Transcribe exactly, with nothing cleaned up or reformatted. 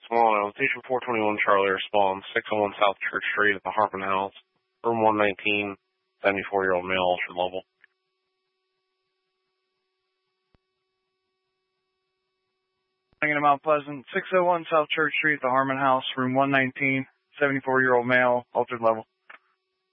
Small Island, Station four twenty-one Charlie responds, six oh one South Church Street at the Hartman House, room one nineteen, seventy-four-year-old male, ultra level. Hanging in Mount Pleasant, six oh one South Church Street at the Hartman House, room one nineteen, seventy-four-year-old male, altered level.